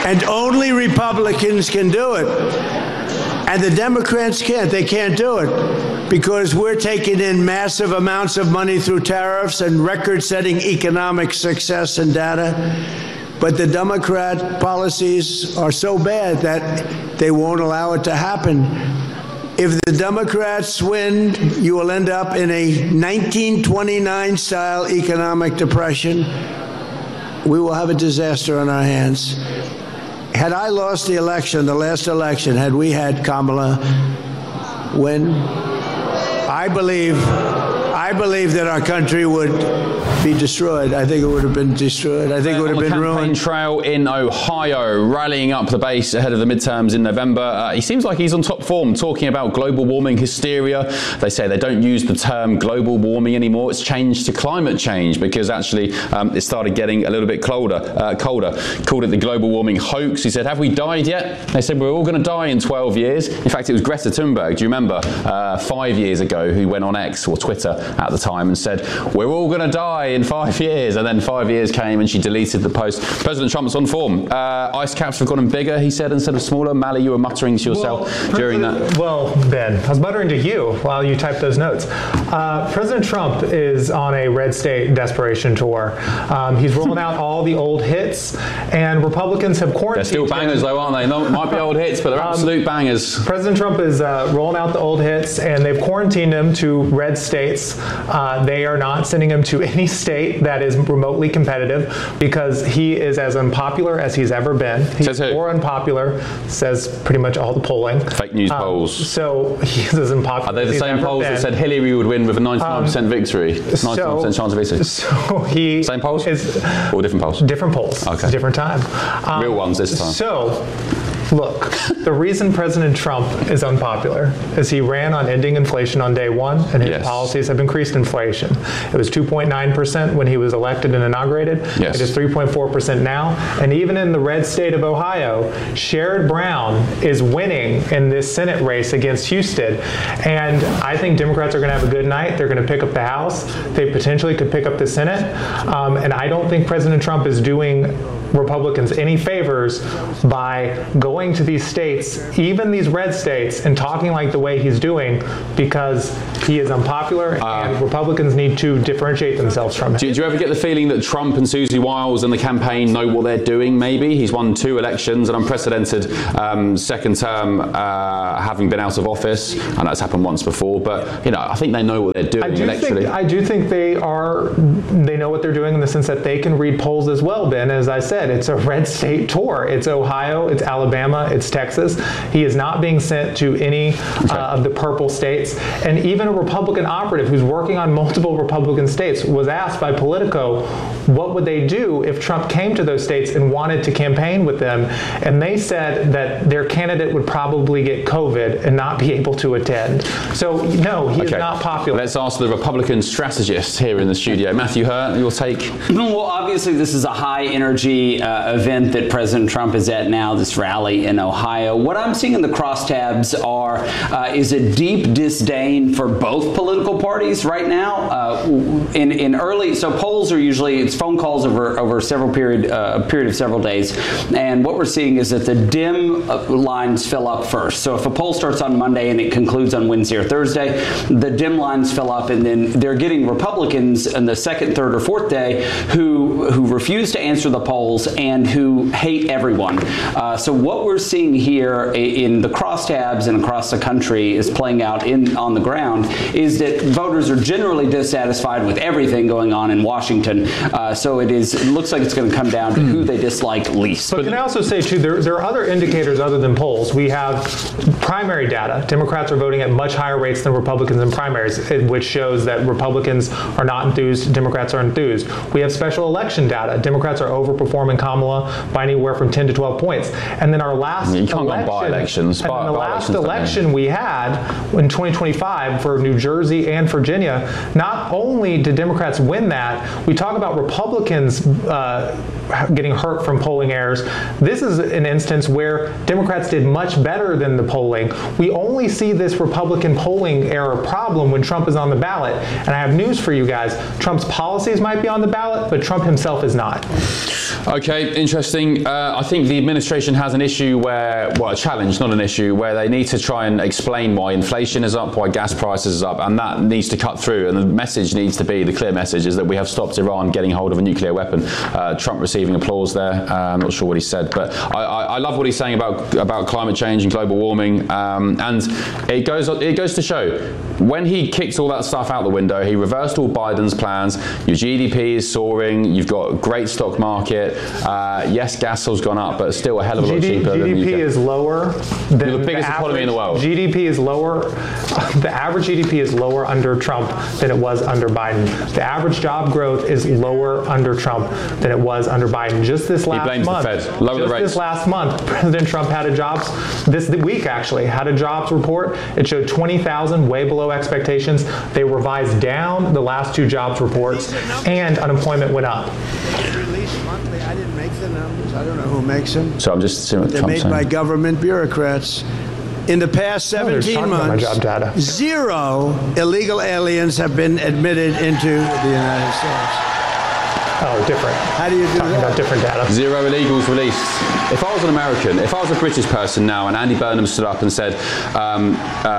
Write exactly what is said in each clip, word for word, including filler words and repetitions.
And only Republicans can do it. And the Democrats can't. They can't do it because we're taking in massive amounts of money through tariffs and record-setting economic success and data. But the Democrat policies are so bad that they won't allow it to happen. If the Democrats win, you will end up in a nineteen twenty-nine style economic depression. We will have a disaster on our hands. Had I lost the election, the last election, had we had Kamala win, I believe, I believe that our country would be destroyed. I think it would have been destroyed. I think it would have been ruined. On the campaign trail in Ohio, rallying up the base ahead of the midterms in November. Uh, he seems like he's on top form, talking about global warming hysteria. They say they don't use the term global warming anymore. It's changed to climate change because actually um, it started getting a little bit colder. Uh, colder. Called it the global warming hoax. He said, have we died yet? They said, we're all going to die in twelve years. In fact, it was Greta Thunberg, do you remember, uh, five years ago, who went on X or Twitter at the time and said, we're all going to die in five years, and then five years came and she deleted the post. President Trump's on form. Uh, ice caps have gotten bigger, he said, instead of smaller. Mally, you were muttering to yourself well, during that. Well, Ben, I was muttering to you while you typed those notes. Uh, President Trump is on a red state desperation tour. Um, he's rolling out all the old hits, and Republicans have quarantined. They're still bangers, though, aren't they? No, might be old hits, but they're um, absolute bangers. President Trump is uh, rolling out the old hits, and they've quarantined him to red states. Uh, they are not sending him to any state that is remotely competitive because he is as unpopular as he's ever been. He's says who? more unpopular, says pretty much all the polling. Fake news um, polls. So he's as unpopular. Are they the as same he's polls ever that been. said Hillary would win with a ninety-nine percent um, victory? ninety-nine percent so, chance of victory. So he same polls? Is, or different polls? Different polls. Okay. Different time. Um, Real ones this time. So, look, the reason President Trump is unpopular is he ran on ending inflation on day one, and his yes. policies have increased inflation. It was two point nine percent when he was elected and inaugurated. Yes. It is three point four percent now. And even in the red state of Ohio, Sherrod Brown is winning in this Senate race against Houston. And I think Democrats are going to have a good night. They're going to pick up the House. They potentially could pick up the Senate. Um, and I don't think President Trump is doing Republicans any favors by going to these states, even these red states, and talking like the way he's doing, because he is unpopular uh, and Republicans need to differentiate themselves from him. Do, do you ever get the feeling that Trump and Susie Wiles and the campaign know what they're doing, maybe? He's won two elections, an unprecedented um, second term, uh, having been out of office. I know it's happened once before, but you know, I think they know what they're doing I do electorally. Think, I do think they are, they know what they're doing in the sense that they can read polls as well, Ben. As I said, it's a red state tour. It's Ohio, it's Alabama, it's Texas. He is not being sent to any okay. uh, of the purple states. And even a Republican operative who's working on multiple Republican states was asked by Politico what would they do if Trump came to those states and wanted to campaign with them. And they said that their candidate would probably get COVID and not be able to attend. So no, he okay. is not popular. Let's ask the Republican strategist here in the studio. Matthew Hurt, your take? Well, obviously this is a high energy uh, event that President Trump is at now, this rally in Ohio. What I'm seeing in the crosstabs are uh, is a deep disdain for both political parties right now. Uh, in in early, so polls are usually it's phone calls over over several period uh, a period of several days, and what we're seeing is that the dim lines fill up first. So if a poll starts on Monday and it concludes on Wednesday or Thursday, the dim lines fill up, and then they're getting Republicans in the second, third, or fourth day who who refuse to answer the polls and who hate everyone. Uh, so what we're seeing here in the crosstabs and across the country is playing out in on the ground is that voters are generally dissatisfied with everything going on in Washington. Uh, so it is. It looks like it's going to come down to who they dislike least. But, but can I also say too, there, there are other indicators other than polls. We have primary data. Democrats are voting at much higher rates than Republicans in primaries, which shows that Republicans are not enthused, Democrats are enthused. We have special election data. Democrats are overperforming Kamala by anywhere from ten to twelve points. And then our last you can't election, go by elections. and by, then the by last elections, election we had in twenty twenty-five for New Jersey and Virginia, not only did Democrats win that, we talk about Republicans uh, getting hurt from polling errors. This is an instance where Democrats did much better than the polling. We only see this Republican polling error problem when Trump is on the ballot. And I have news for you guys. Trump's policies might might be on the ballot, but Trump himself is not. Okay, interesting. Uh, I think the administration has an issue where, well, a challenge, not an issue, where they need to try and explain why inflation is up, why gas prices is up, and that needs to cut through. And the message needs to be, the clear message is that we have stopped Iran getting hold of a nuclear weapon. Uh, Trump receiving applause there. Uh, I'm not sure what he said, but I, I, I love what he's saying about about climate change and global warming. Um, and it goes it goes to show, when he kicked all that stuff out the window, he reversed all Biden's plans. Your G D P is soaring. You've got a great stock market. Uh, yes, gas has gone up, but it's still a hell of a lot G D, cheaper. G D P than the U K. is lower than You're the biggest the economy in the world. G D P is lower. The average G D P is lower under Trump than it was under Biden. The average job growth is lower under Trump than it was under Biden. Just this last he blames month, the Fed. Lower just the rates. this last month, President Trump had a jobs this week actually had a jobs report. It showed twenty thousand, way below expectations. They revised down the last two jobs reports, and unemployment went up. Released monthly. I didn't make the numbers. I don't know who makes them. So I'm just seeing what They're Trump's made by saying. government bureaucrats. In the past Oh, they're seventeen talking about my months, job data. zero illegal aliens have been admitted into the United States. Oh, different. How do you do Talking that? about different data. Zero illegals released. If I was an American, if I was a British person now, and Andy Burnham stood up and said, um,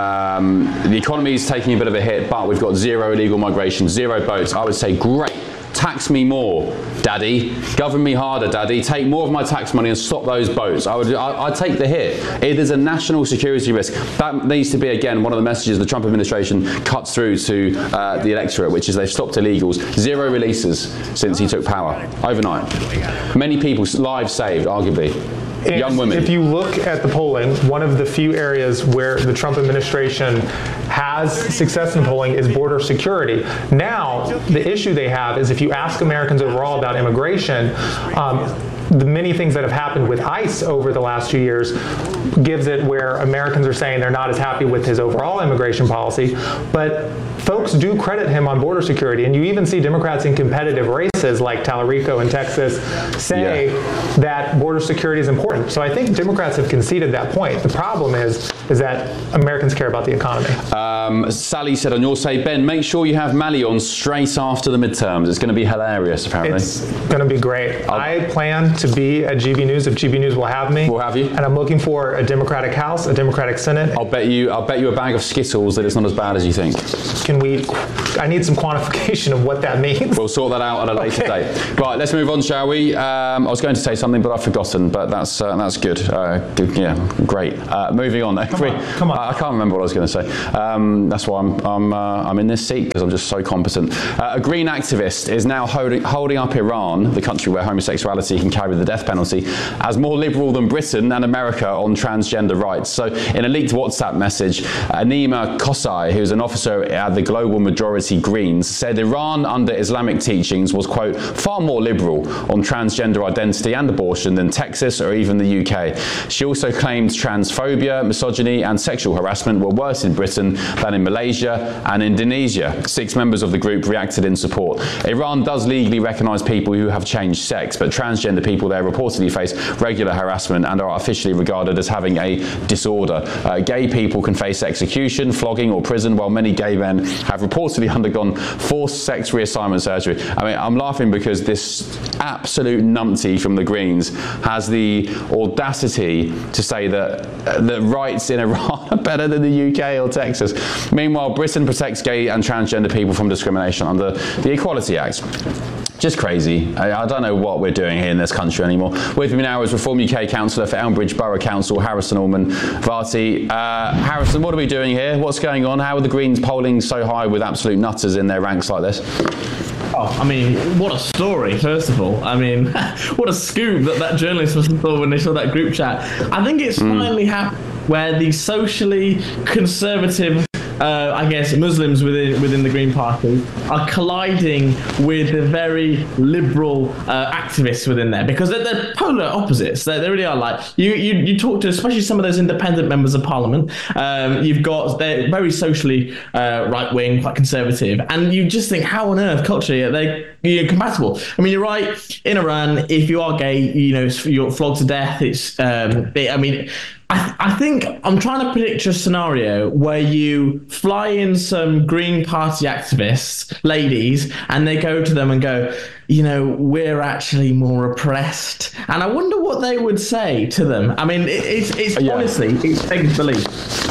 um, the economy is taking a bit of a hit, but we've got zero illegal migration, zero boats, I would say, great. Tax me more, Daddy. Govern me harder, Daddy. Take more of my tax money and stop those boats. I would. I, I'd take the hit. It is a national security risk. That needs to be, again, one of the messages the Trump administration cuts through to uh, the electorate, which is they've stopped illegals. Zero releases since he took power overnight. Many people's lives saved, arguably. And Young women. If you look at the polling, one of the few areas where the Trump administration has success in polling is border security. Now, the issue they have is if you ask Americans overall about immigration, um, the many things that have happened with ICE over the last few years gives it where Americans are saying they're not as happy with his overall immigration policy, but folks do credit him on border security, and you even see Democrats in competitive races like Talarico in Texas say Yeah. that border security is important. So I think Democrats have conceded that point. The problem is is that Americans care about the economy. Um, Sally said on your say, Ben, make sure you have Mali on straight after the midterms. It's going to be hilarious, apparently. It's going to be great. I'll, I plan to be at G B News if G B News will have me. We'll have you. And I'm looking for a Democratic House, a Democratic Senate. I'll bet you. I'll bet you a bag of Skittles that it's not as bad as you think. Can we? I need some quantification of what that means. We'll sort that out at a later Okay. date. Right, let's move on, shall we? Um, I was going to say something, but I've forgotten. But that's uh, that's good. Uh, good. Yeah, great. Uh, moving on. Come on, come on. I, I can't remember what I was going to say. Um, that's why I'm I'm uh, I'm in this seat, because I'm just so competent. Uh, a green activist is now holding holding up Iran, the country where homosexuality can carry the death penalty, as more liberal than Britain and America on transgender rights. So, in a leaked WhatsApp message, Anima Kosai, who's an officer at the Global Majority Greens, said Iran under Islamic teachings was, quote, far more liberal on transgender identity and abortion than Texas or even the U K. She also claimed transphobia, misogyny and sexual harassment were worse in Britain than in Malaysia and Indonesia. Six members of the group reacted in support. Iran does legally recognise people who have changed sex, but transgender people there reportedly face regular harassment and are officially regarded as having a disorder. Uh, gay people can face execution, flogging or prison, while many gay men have reportedly undergone forced sex reassignment surgery. I mean, I'm laughing because this absolute numpty from the Greens has the audacity to say that uh, the rights in Iran are better than the U K or Texas. Meanwhile, Britain protects gay and transgender people from discrimination under the Equality Act. Just crazy. I, I don't know what we're doing here in this country anymore. With me now is Reform U K Councillor for Elmbridge Borough Council, Harrison Allman Varty. Uh, Harrison, what are we doing here? What's going on? How are the Greens polling so high with absolute nutters in their ranks like this? Oh, I mean, what a story, first of all. I mean, what a scoop that that journalist must have thought when they saw that group chat. I think it's mm. finally happened where the socially conservative Uh, I guess Muslims within within the Green Party are colliding with the very liberal uh, activists within there, because they're, they're polar opposites. They, they really are. Like you, you, you talk to especially some of those independent members of Parliament. Um, you've got they're very socially uh, right wing, quite conservative, and you just think, how on earth culturally are they you know, compatible? I mean, you're right. In Iran, if you are gay, you know, you're flogged to death. It's um, it, I mean. I, I think I'm trying to predict a scenario where you fly in some Green Party activists, ladies, and they go to them and go, you know, we're actually more oppressed. And I wonder what they would say to them. I mean, it, it's, it's yeah. honestly, it's begging belief.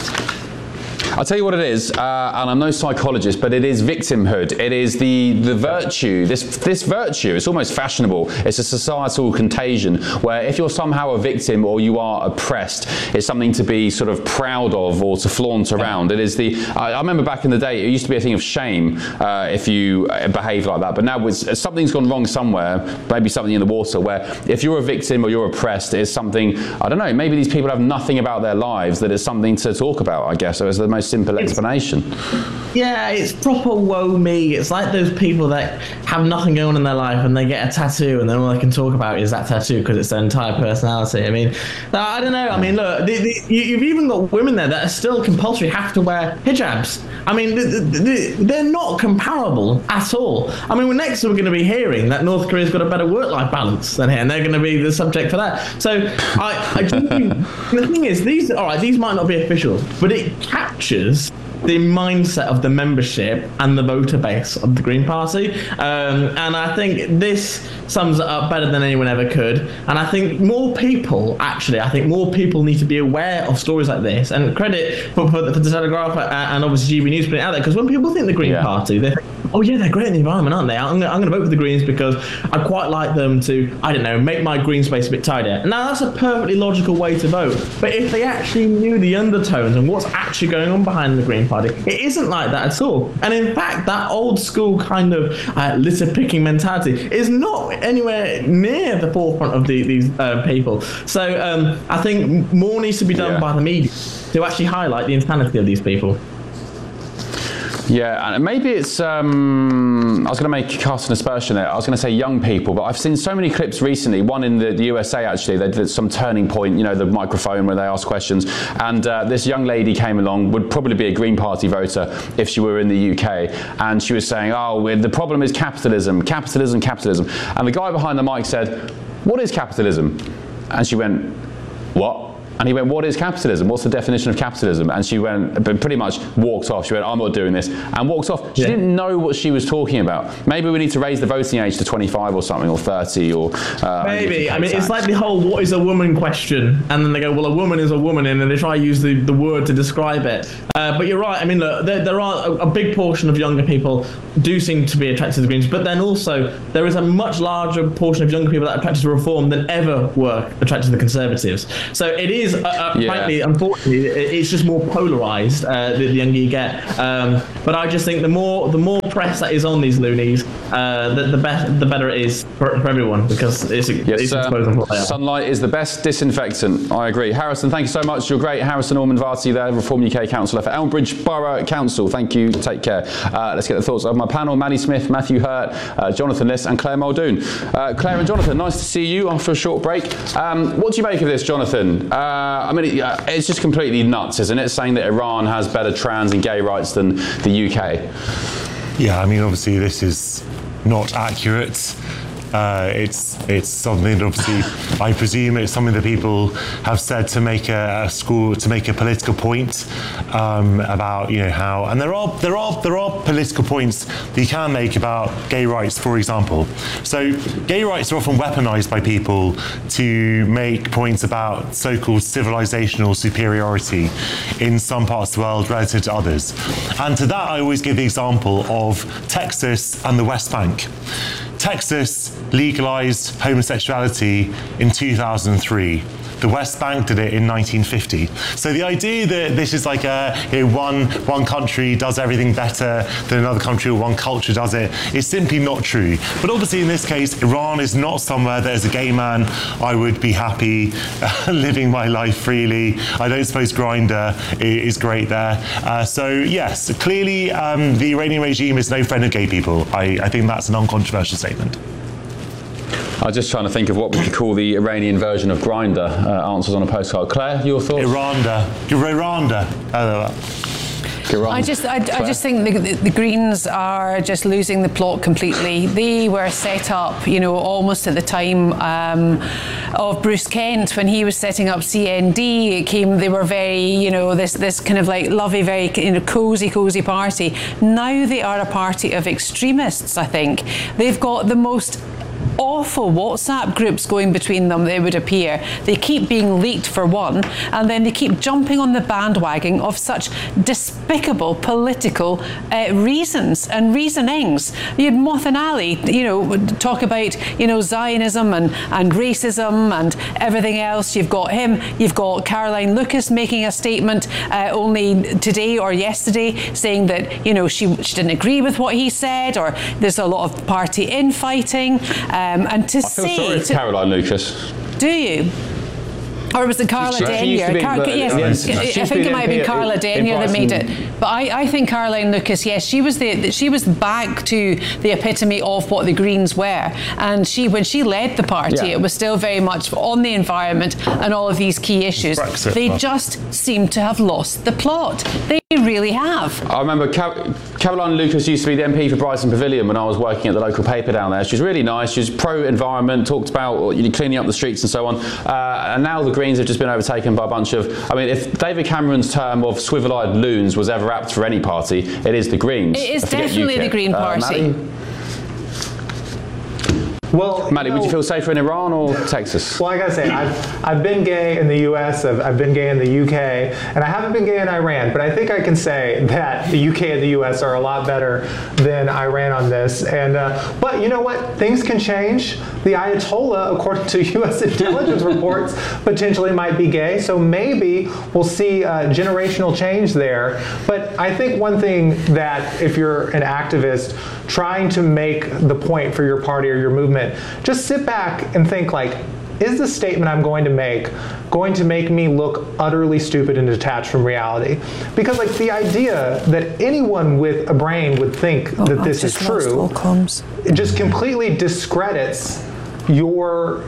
I'll tell you what it is, uh, and I'm no psychologist, but it is victimhood. It is the the virtue, this this virtue. It's almost fashionable. It's a societal contagion where if you're somehow a victim or you are oppressed, it's something to be sort of proud of or to flaunt around. It is the. I, I remember back in the day, it used to be a thing of shame uh, if you behave like that. But now it's, something's gone wrong somewhere, maybe something in the water, where if you're a victim or you're oppressed, it's something. I don't know. Maybe these people have nothing about their lives that is something to talk about. I guess so. It's the most simple explanation. Yeah, it's proper woe me. It's like those people that have nothing going on in their life and they get a tattoo and then all they can talk about is that tattoo because it's their entire personality. I mean, I don't know. I mean, look, the, the, you've even got women there that are still compulsory, have to wear hijabs. I mean, the, the, they're not comparable at all. I mean, next we're going to be hearing that North Korea's got a better work-life balance than here, and they're going to be the subject for that. So I, I do think the thing is, these all right, these might not be official, but it captures the mindset of the membership and the voter base of the Green Party. Um, and I think this sums it up better than anyone ever could. And I think more people, actually, I think more people need to be aware of stories like this. And credit for, for, the, for the Telegraph and obviously G B News putting it out there, because when people think the Green yeah. Party, they think, oh yeah, they're great in the environment, aren't they? I'm going I'm to vote for the Greens because I quite like them to, I don't know, make my green space a bit tidier. Now, that's a perfectly logical way to vote. But if they actually knew the undertones and what's actually going on behind the Green Party, it isn't like that at all. And in fact, that old school kind of uh, litter picking mentality is not anywhere near the forefront of the, these uh, people. So um, I think more needs to be done yeah. by the media to actually highlight the insanity of these people. Yeah, and maybe it's, um, I was going to make cast an aspersion there. I was going to say young people, but I've seen so many clips recently, one in the, the U S A actually, they did some turning point, you know, the microphone where they ask questions, and uh, this young lady came along, would probably be a Green Party voter if she were in the U K, and she was saying, oh, the problem is capitalism, capitalism, capitalism. And the guy behind the mic said, what is capitalism? And she went, what? And he went, what is capitalism? What's the definition of capitalism? And she went, but pretty much walked off. She went, I'm not doing this, and walked off. She yeah. didn't know what she was talking about. Maybe we need to raise the voting age to twenty-five or something, or thirty, or... Uh, Maybe. I mean, it's like the whole what is a woman question. And then they go, well, a woman is a woman, and then they try to use the, the word to describe it. Uh, but you're right. I mean, look, there, there are a, a big portion of younger people do seem to be attracted to the Greens, but then also there is a much larger portion of younger people that are attracted to reform than ever were attracted to the Conservatives. So it is, uh, uh, yeah. frankly, unfortunately, it's just more polarised uh, the, the younger you get. Um, but I just think the more the more press that is on these loonies, uh, the, the, be- the better it is for, for everyone, because it's, yes, it's uh, exposed on what they are. Sunlight is the best disinfectant. I agree. Harrison, thank you so much. You're great. Harrison Norman Varty there, Reform U K Councillor for Elmbridge Borough Council. Thank you. Take care. Uh, let's get the thoughts of my panel: Maddie Smith, Matthew Hurt, uh, Jonathan Liss, and Claire Muldoon. Uh, Claire and Jonathan, nice to see you after a short break. Um, what do you make of this, Jonathan? Uh, I mean, it, uh, it's just completely nuts, isn't it? Saying that Iran has better trans and gay rights than the U K. Yeah, I mean, obviously this is not accurate. Uh, it's it's something that obviously I presume it's something that people have said to make a, a school to make a political point um, about, you know, how, and there are there are there are political points that you can make about gay rights, for example. So gay rights are often weaponized by people to make points about so-called civilizational superiority in some parts of the world relative to others. And to that I always give the example of Texas and the West Bank. Texas legalized homosexuality in two thousand three. The West Bank did it in nineteen fifty. So the idea that this is like a, you know, one one country does everything better than another country, or one culture does it, is simply not true. But obviously in this case, Iran is not somewhere that as a gay man I would be happy uh, living my life freely. I don't suppose Grindr is great there. Uh, so yes, clearly um, the Iranian regime is no friend of gay people. I, I think that's an uncontroversial statement. I was just trying to think of what we could call the Iranian version of Grindr. Uh, answers on a postcard. Claire, your thoughts? Iranda. Iranda. Uh, I just, I, I just think the, the, the Greens are just losing the plot completely. They were set up, you know, almost at the time um, of Bruce Kent when he was setting up C N D. It came, they were very, you know, this this kind of like lovely, very you know, cosy, cosy party. Now they are a party of extremists. I think they've got the most awful WhatsApp groups going between them, it would appear. They keep being leaked for one, and then they keep jumping on the bandwagon of such despicable political uh, reasons and reasonings. You had Moth and Ali, you know, talk about, you know, Zionism and, and racism and everything else. You've got him, you've got Caroline Lucas making a statement uh, only today or yesterday saying that, you know, she, she didn't agree with what he said, or there's a lot of party infighting. Um, and to I feel say, sorry for to, Caroline Lucas. do you? Or was it Carla She- she used to Denyer? be Car- the- yes, yes, I she's think been it might have been in- Carla in Denyer that made it. Bryson. But I, I think Caroline Lucas, yes, she was the she was back to the epitome of what the Greens were. And she, when she led the party, Yeah. it was still very much on the environment and all of these key issues. Brexit, they but- just seem to have lost the plot. They really have. I remember Car- Caroline Lucas used to be the M P for Brighton Pavilion when I was working at the local paper down there. She's really nice. She's pro-environment, talked about you know, cleaning up the streets and so on. Uh, and now the Greens have just been overtaken by a bunch of... I mean, if David Cameron's term of swivel-eyed loons was ever apt for any party, it is the Greens. It is I forget definitely UKIP. the Green Uh, Party. Maddie? Well, Maddie, you would you know- feel safer in Iran or Texas? Well, I gotta say, I've, I've been gay in the U S, I've, I've been gay in the U K, and I haven't been gay in Iran, but I think I can say that the U K and the U S are a lot better than Iran on this. And uh, but you know what? Things can change. The Ayatollah, according to U S intelligence reports, potentially might be gay, so maybe we'll see uh, generational change there. But I think one thing that if you're an activist trying to make the point for your party or your movement, just sit back and think like, is the statement I'm going to make going to make me look utterly stupid and detached from reality? Because like the idea that anyone with a brain would think Oh, that I've this is just lost true, all comms. it just completely discredits your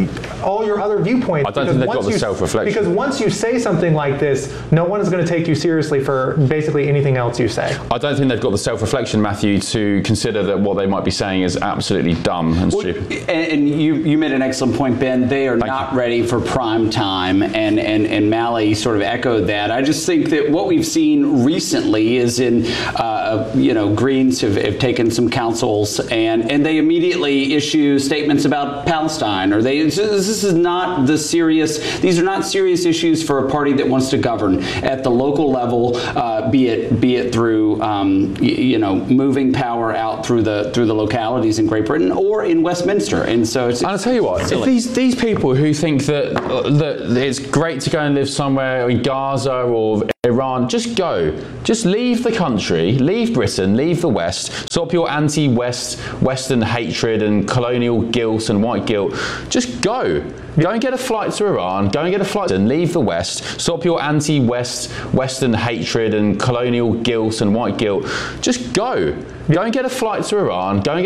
all your other viewpoints. I don't Because think they've once got the you- self-reflection. Because once you say something like this, no one is going to take you seriously for basically anything else you say. I don't think they've got the self-reflection, Matthew, to consider that what they might be saying is absolutely dumb and Well, stupid. and, and you, you made an excellent point, Ben. They are not ready for prime time, and, and, and Mally sort of echoed that. I just think that what we've seen recently is in, uh, you know, Greens have, have taken some councils, and, and they immediately issue statements about Palestine, or they, this is not the serious, these are not serious issues for a party that wants to govern at the local level, uh, be it be it through um, y- you know moving power out through the through the localities in Great Britain or in Westminster. And so it's And I'll tell you what, if these these people who think that uh, that it's great to go and live somewhere in Gaza or Iran, just go. Just leave the country, leave Britain, leave the West, stop your anti-West, Western hatred and colonial guilt and white guilt. Just go. Go and get a flight to Iran, go and get a flight and leave the West, stop your anti-West, Western hatred and colonial guilt and white guilt. Just go. Go and get a flight to Iran, go and get